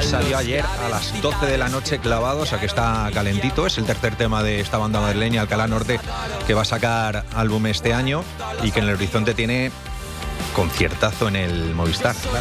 Esto salió ayer a las 12 de la noche clavado, o sea que está calentito. Es el tercer tema de esta banda madrileña, Alcalá Norte, que va a sacar álbum este año y que en el horizonte tiene conciertazo en el Movistar. Vale.